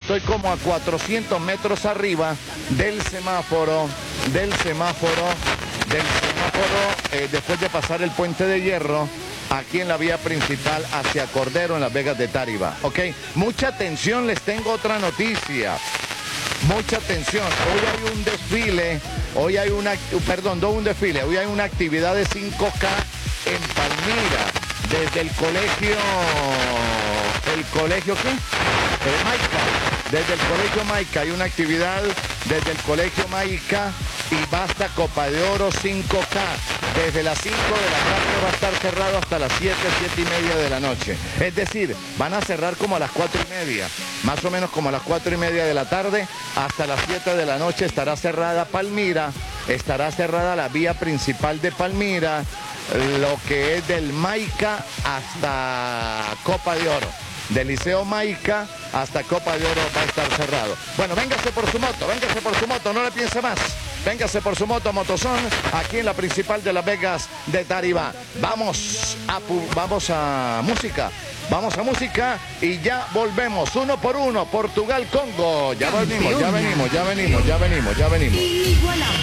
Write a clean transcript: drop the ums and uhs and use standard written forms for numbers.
estoy como a 400 metros arriba del semáforo, después de pasar el puente de hierro, aquí en la vía principal hacia Cordero, en Las Vegas de Táriba, ¿ok? Mucha atención, les tengo otra noticia. Mucha atención, hoy hay un desfile, hoy hay una actividad de 5K en Palmira, desde el colegio ¿qué? Maica, desde el colegio Maica, hay una actividad desde el colegio Maica y va hasta Copa de Oro 5K. Desde las 5 de la tarde va a estar cerrado hasta las 7 y media de la noche. Es decir, van a cerrar como a las 4 y media, más o menos como a las 4 y media de la tarde, hasta las 7 de la noche estará cerrada Palmira, estará cerrada la vía principal de Palmira, lo que es del Maica hasta Copa de Oro. Del Liceo Maica hasta Copa de Oro va a estar cerrado. Bueno, véngase por su moto, no le piense más. Véngase por su moto, Motozón, aquí en la principal de Las Vegas de Táriba. Vamos a música y ya volvemos. 1-1, Portugal-Congo. Ya venimos.